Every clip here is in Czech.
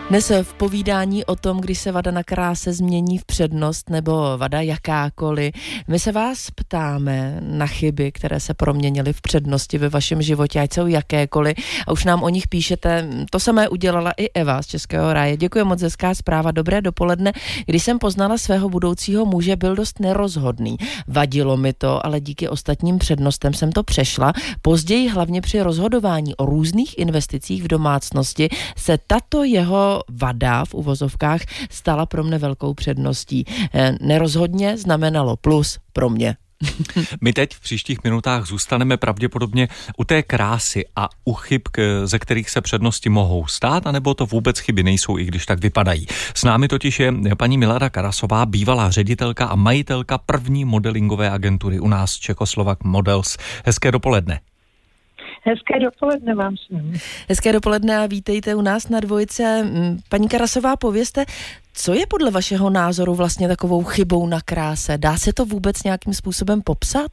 Dnes v povídání o tom, kdy se vada na kráse změní v přednost nebo vada jakákoliv, my se vás ptáme na chyby, které se proměnily v přednosti ve vašem životě, ať jsou jakékoliv, a už nám o nich píšete. To samé udělala i Eva z Českého ráje. Děkuji moc, hezká zpráva. Dobré dopoledne. Když jsem poznala svého budoucího muže, byl dost nerozhodný. Vadilo mi to, ale díky ostatním přednostem jsem to přešla. Později, hlavně při rozhodování o různých investicích v domácnosti, se tato jeho vada v uvozovkách stala pro mne velkou předností. Nerozhodně znamenalo plus pro mě. My teď v příštích minutách zůstaneme pravděpodobně u té krásy a u chyb, ze kterých se přednosti mohou stát, anebo to vůbec chyby nejsou, i když tak vypadají. S námi totiž je paní Milada Karasová, bývalá ředitelka a majitelka první modelingové agentury u nás Czechoslovak Models. Hezké dopoledne. Hezké dopoledne vám všem. Hezké dopoledne a vítejte u nás na Dvojce. Paní Karasová, povězte, co je podle vašeho názoru vlastně takovou chybou na kráse? Dá se to vůbec nějakým způsobem popsat?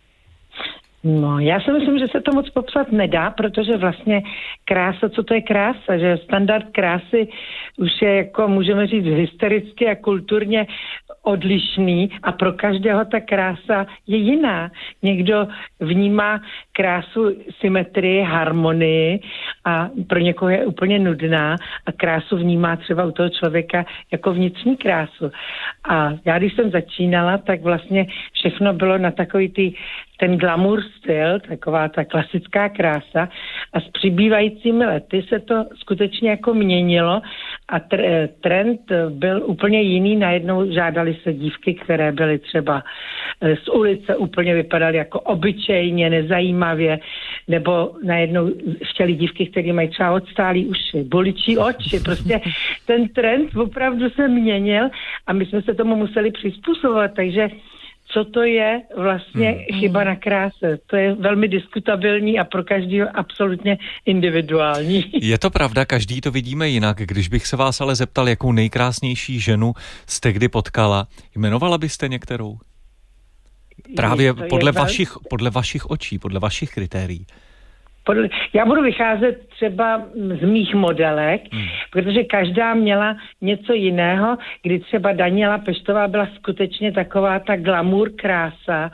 No, já si myslím, že se to moc popsat nedá, protože vlastně krása, co to je krása, že standard krásy už je, jako můžeme říct, hystericky a kulturně odlišný a pro každého ta krása je jiná. Někdo vnímá krásu, symetrii, harmonii a pro někoho je úplně nudná a krásu vnímá třeba u toho člověka jako vnitřní krásu. A já, když jsem začínala, tak vlastně všechno bylo na takový ten glamour styl, taková ta klasická krása, a s přibývajícími lety se to skutečně jako měnilo a trend byl úplně jiný. Najednou žádali se dívky, které byly třeba z ulice, úplně vypadaly jako obyčejně, nezajímavě, nebo najednou chtěli dívky, které mají třeba odstálý uši, boličí oči. Prostě ten trend opravdu se měnil a my jsme se tomu museli přizpůsobovat, takže co to je vlastně chyba na kráse? To je velmi diskutabilní a pro každého absolutně individuální. Je to pravda, každý to vidíme jinak. Když bych se vás ale zeptal, jakou nejkrásnější ženu jste kdy potkala, jmenovala byste některou? Právě podle vašich očí, podle vašich kritérií. Já budu vycházet třeba z mých modelek, protože každá měla něco jiného, kdy třeba Daniela Peštová byla skutečně taková ta glamour krása,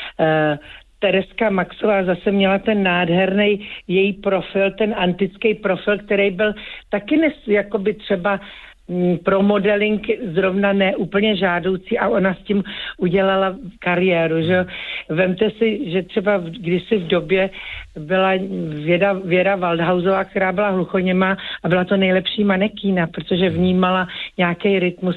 Tereska Maxová zase měla ten nádherný její profil, ten antický profil, který byl taky jakoby třeba pro modeling zrovna ne úplně žádoucí a ona s tím udělala kariéru, že? Vemte si, že třeba kdysi v době byla Věra Waldhausová, která byla hluchoněmá a byla to nejlepší manekína, protože vnímala nějaký rytmus.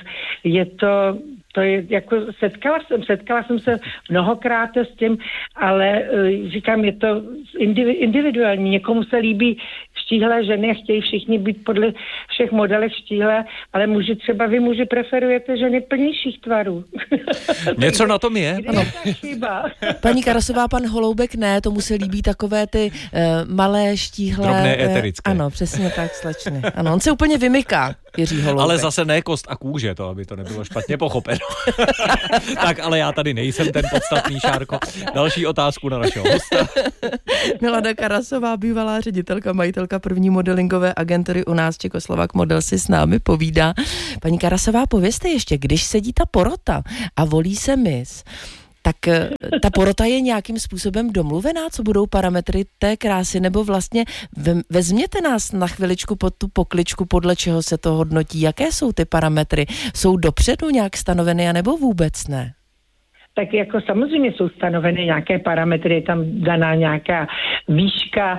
To je jako setkala jsem se mnohokrát s tím, ale říkám, je to individuální. Někomu se líbí štíhlé ženy a chtějí všichni být podle všech modelek štíhlé, ale vy muži preferujete ženy plnějších tvarů. Něco na tom je. Ano. Paní Karasová, pan Holoubek ne, tomu se líbí takové ty malé, štíhlé. Drobné, eterické. Ano, přesně tak, slečny. Ano, on se úplně vymyká, Jiří Holoubek. Ale zase ne kost a kůže, to aby to nebylo špatně pochopeno. Tak, ale já tady nejsem ten podstatný, Šárko. Další otázku na našeho hosta. Milada Karasová, bývalá ředitelka, majitelka první modelingové agentury u nás Czechoslovak Model, si s námi povídá. Paní Karasová, povězte ještě, když sedí ta porota a volí se mis, tak ta porota je nějakým způsobem domluvená, co budou parametry té krásy, nebo vlastně vezměte nás na chviličku pod tu pokličku, podle čeho se to hodnotí, jaké jsou ty parametry, jsou dopředu nějak stanoveny, anebo vůbec ne? Tak jako samozřejmě jsou stanoveny nějaké parametry, je tam daná nějaká výška.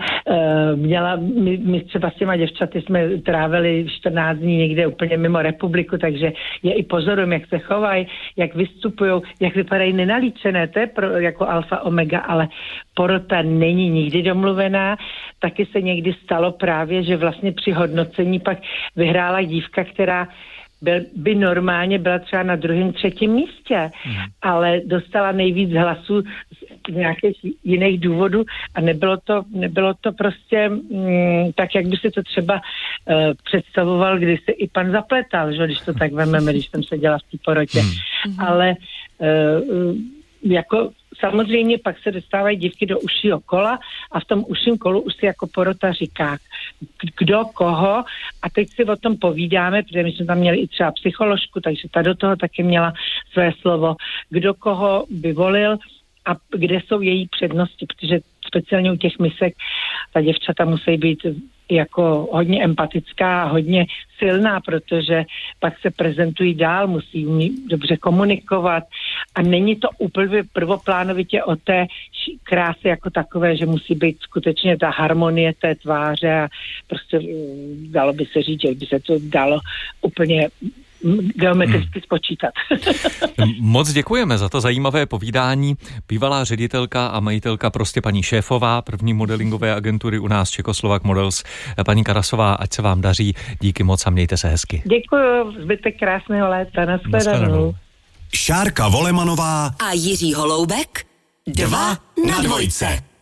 My třeba s těma děvčaty jsme trávili 14 dní někde úplně mimo republiku, takže je i pozorujeme, jak se chovají, jak vystupujou, jak vypadají nenalíčené, to je jako alfa omega, ale porota není nikdy domluvená. Taky se někdy stalo právě, že vlastně při hodnocení pak vyhrála dívka, která by normálně byla třeba na 2., 3. místě, ale dostala nejvíc hlasů z nějakých jiných důvodů a nebylo to prostě tak, jak by si to třeba představoval, když se i pan Zapletal, že, když to tak vememe, když jsem seděla v té porotě. Ale jako samozřejmě pak se dostávají dívky do užšího kola a v tom užším kolu už si jako porota říká, kdo koho, a teď si o tom povídáme, protože my jsme tam měli i třeba psycholožku, takže ta do toho taky měla své slovo, kdo koho by volil a kde jsou její přednosti, protože speciálně u těch misek ta děvčata musí být jako hodně empatická a hodně silná, protože pak se prezentují dál, musí umět dobře komunikovat a není to úplně prvoplánovitě o té krásy jako takové, že musí být skutečně ta harmonie té tváře a prostě dalo by se říct, že by se to dalo úplně geometricky spočítat. Moc děkujeme za to zajímavé povídání. Bývalá ředitelka a majitelka Prostě paní šéfová, první modelingové agentury u nás Czechoslovak Models. Paní Karasová, ať se vám daří. Díky moc a mějte se hezky. Děkuju, zbytek krásného léta. Nashledanou. Šárka Volemanová a Jiří Holoubek 2 na 2.